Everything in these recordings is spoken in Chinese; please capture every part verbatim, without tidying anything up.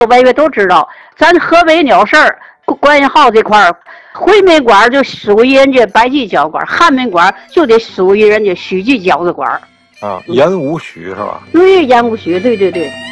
微微都知道。咱河北鸟市关系号这块儿，回民馆就属于人家白鸡脚馆，汉民馆就得属于人家许记饺子馆。 啊，言无许是吧？ 对，言无许，对对对。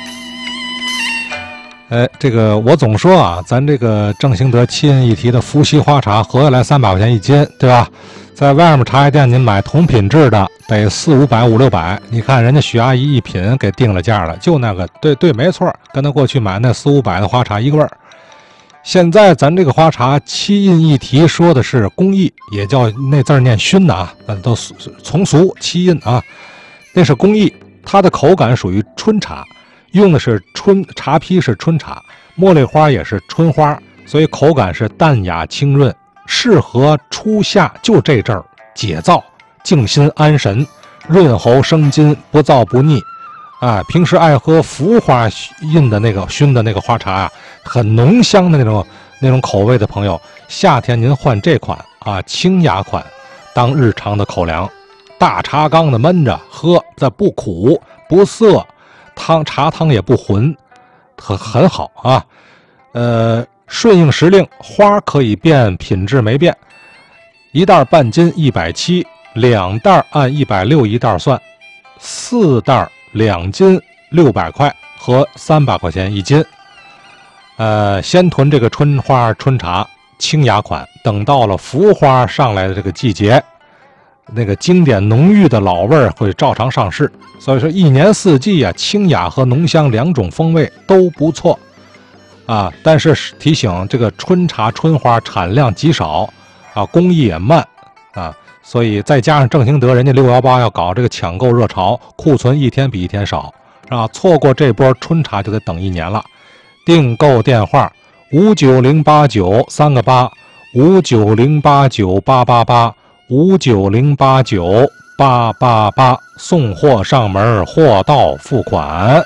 哎，这个我总说啊，咱这个正兴德七印一提的伏羲花茶合下来三百块钱一斤，对吧？在外面茶叶店您买同品质的得四五百五六百，你看人家许阿姨一品给定了价了，就那个对对没错，跟他过去买那四五百的花茶一个味儿。现在咱这个花茶七印一提说的是工艺，也叫那字念熏的啊，都从俗七印啊，那是工艺，它的口感属于春茶。用的是春茶坯是春茶，茉莉花也是春花，所以口感是淡雅清润，适合初夏就这阵儿解燥静心安神，润喉生津，不燥不腻啊。平时爱喝浮花印的那个熏的那个花茶啊，很浓香的那种那种口味的朋友，夏天您换这款啊清雅款当日常的口粮，大茶缸的焖着喝，这不苦不涩，汤茶汤也不浑，很很好啊。呃，顺应时令，花可以变，品质没变。一袋半斤一百七，两袋按一百六一袋算，四袋两斤六百块和三百块钱一斤。呃，先囤这个春花春茶清雅款，等到了浮花上来的这个季节，那个经典浓郁的老味儿会照常上市。所以说一年四季啊，清雅和浓香两种风味都不错啊。但是提醒，这个春茶春花产量极少啊，工艺也慢啊，所以再加上正兴德人家六一八要搞这个抢购热潮，库存一天比一天少啊，错过这波春茶就得等一年了。订购电话五九零八九三个八，五九零八九八八八，五九零八九八八八，送货上门，货到付款。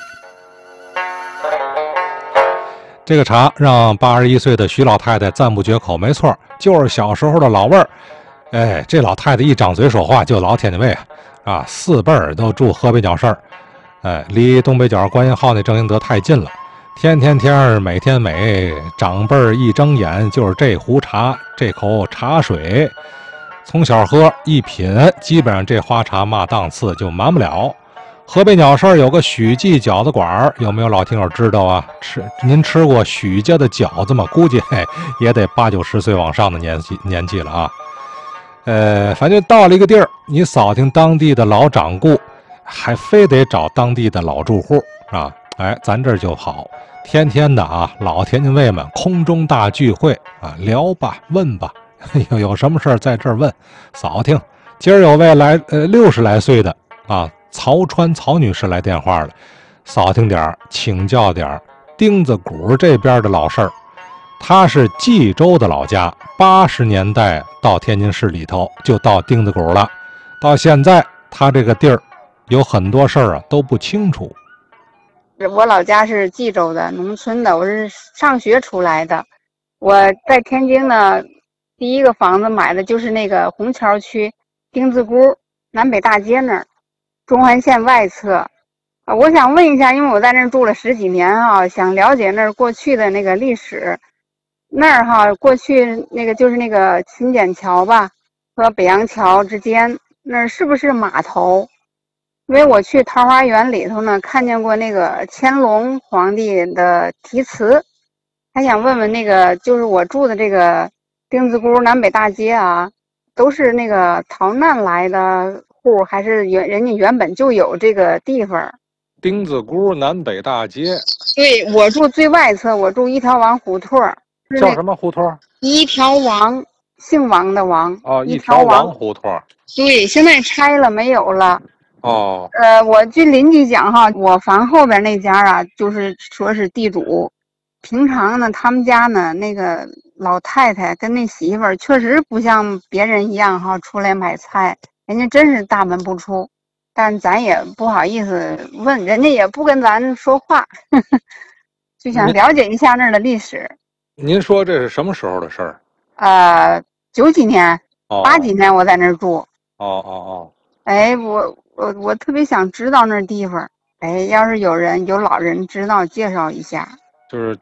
这个茶让八十一岁的徐老太太赞不绝口，没错，就是小时候的老味儿。哎，这老太太一张嘴说话就老天津卫啊，四辈儿都住河北鸟市，哎，离东北角关系号那正兴德太近了。天天天每天每，长辈儿一睁眼就是这壶茶，这口茶水。从小喝一品，基本上这花茶嘛档次就瞒不了。河北鸟市有个许记饺子馆，有没有老听友知道啊？吃您吃过许家的饺子吗？估计嘿也得八九十岁往上的年纪年纪了啊。呃，反正到了一个地儿，你扫听当地的老掌故，还非得找当地的老住户啊。哎，咱这儿就好，天天的啊，老天津卫们空中大聚会啊，聊吧，问吧。有有什么事儿在这儿问，扫听。今儿有位来呃六十来岁的啊，曹川曹女士来电话了，扫听点儿，请教点儿钉子谷这边的老事儿。她是冀州的老家，八十年代到天津市里头就到钉子谷了，到现在她这个地儿有很多事儿啊都不清楚。 我老家是冀州的农村的，我是上学出来的。我在天津呢，第一个房子买的就是那个虹桥区丁字沽南北大街那儿，中环线外侧。啊，我想问一下，因为我在那儿住了十几年啊，想了解那儿过去的那个历史。那儿哈，过去那个就是那个秦简桥吧，和北洋桥之间，那儿是不是码头？因为我去桃花源里头呢，看见过那个乾隆皇帝的题词，还想问问那个，就是我住的这个丁字沽南北大街啊，都是那个逃难来的户，还是原人家原本就有这个地方？ 丁字沽南北大街， 对，我住最外侧，我住一条王胡同。 叫什么胡同？ 一条王，姓王的王。 哦，一条王胡同。 对，现在拆了，没有了。 哦， 呃，我据邻居讲哈，我房后边那家啊，就是说是地主。平常呢，他们家呢那个老太太跟那媳妇儿确实不像别人一样哈，出来买菜，人家真是大门不出。但咱也不好意思问，人家也不跟咱说话，呵呵，就想了解一下那儿的历史。 您说这是什么时候的事儿？ 呃，九几年、 哦、 八几年我在那儿住。 哦哦哦。 哎，我我我特别想知道那地方。哎，要是有人有老人知道，介绍一下。 就是